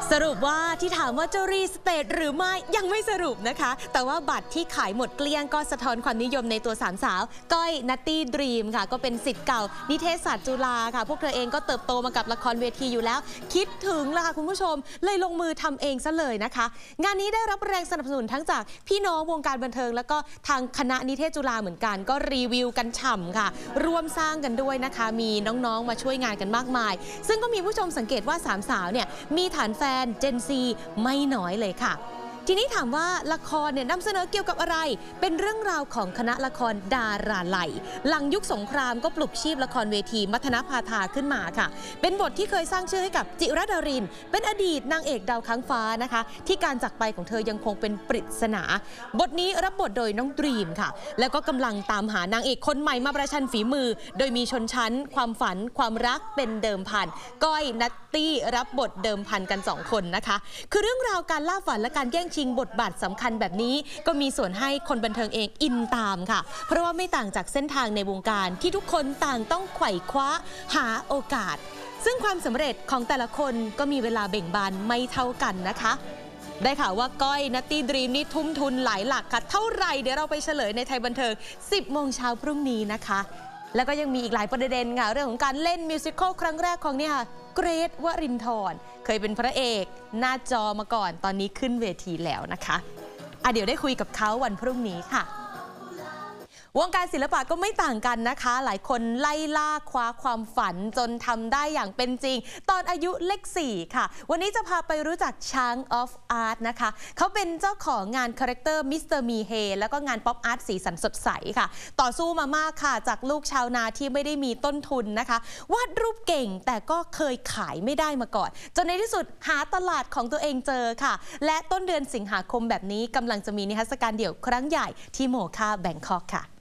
สรุปว่าที่ถามว่าจะรีสเตทหรือไม่ยังไม่สรุปนะคะแต่ว่าบัตรที่ขายหมดเกลี้ยงก็สะท้อนความนิยมในตัวสามสาวก้อยนัตตี้ดรีมค่ะก็เป็นศิษย์เก่านิเทศศาสตร์จุฬาค่ะพวกเธอเองก็เติบโตมากับละครเวทีอยู่แล้วคิดถึงละค่ะคุณผู้ชมเลยลงมือทำเองซะเลยนะคะงานนี้ได้รับแรงสนับสนุนทั้งจากพี่น้องวงการบันเทิงแล้วก็ทางคณะนิเทศจุฬาเหมือนกันก็รีวิวกันฉ่ำค่ะร่วมสร้างกันด้วยนะคะมีน้องๆมาช่วยงานกันมากมายซึ่งก็มีผู้ชมสังเกตว่าสามสาวเนี่ยมีฐานแฟนเจนซีไม่น้อยเลยค่ะทีนี้ถามว่าละครเนี่ยนำเสนอเกี่ยวกับอะไรเป็นเรื่องราวของคณะละครดาราไหลหลังยุคสงครามก็ปลุกชีพละครเวทีมัทนภาธาขึ้นมาค่ะเป็นบทที่เคยสร้างชื่อให้กับจิรดารินเป็นอดีตนางเอกดาวค้างฟ้านะคะที่การจากไปของเธอยังคงเป็นปริศนาบทนี้รับบทโดยน้องดรีมค่ะแล้วก็กำลังตามหานางเอกคนใหม่มาประชันฝีมือโดยมีชนชั้นความฝันความรักเป็นเดิมพันก้อยนัตตี้รับบทเดิมพันกัน2คนนะคะคือเรื่องราวการล่าฝันและการแย่งชิงบทบาทสำคัญแบบนี้ก็มีส่วนให้คนบันเทิงเองอินตามค่ะเพราะว่าไม่ต่างจากเส้นทางในวงการที่ทุกคนต่างต้องไขว่คว้าหาโอกาสซึ่งความสำเร็จของแต่ละคนก็มีเวลาเบ่งบานไม่เท่ากันนะคะได้ข่าวว่าก้อยนัตตี้ดรีมนี่ทุ่มทุนหลายหลักค่ะเท่าไหร่เดี๋ยวเราไปเฉลยในไทยบันเทิง 10 โมงเช้าพรุ่งนี้นะคะแล้วก็ยังมีอีกหลายประเด็นค่ะเรื่องของการเล่นมิวสิควลครั้งแรกของเนี่ยเกรทวรินทร์เคยเป็นพระเอกหน้าจอมาก่อนตอนนี้ขึ้นเวทีแล้วนะคะเดี๋ยวได้คุยกับเขาวันพรุ่งนี้ค่ะวงการศิลปะก็ไม่ต่างกันนะคะหลายคนไล่ล่าคว้าความฝันจนทำได้อย่างเป็นจริงตอนอายุเลข 4 ค่ะวันนี้จะพาไปรู้จักช้างออฟอาร์ตนะคะเขาเป็นเจ้าของงานคาแรคเตอร์มิสเตอร์มีเฮแล้วก็งานป๊อปอาร์ตสีสันสดใสค่ะต่อสู้มามากค่ะจากลูกชาวนาที่ไม่ได้มีต้นทุนนะคะวาดรูปเก่งแต่ก็เคยขายไม่ได้มาก่อนจนในที่สุดหาตลาดของตัวเองเจอค่ะและต้นเดือนสิงหาคมแบบนี้กำลังจะมีนิทรรศการเดี่ยวครั้งใหญ่ที่โมคาแบงคอกค่ะ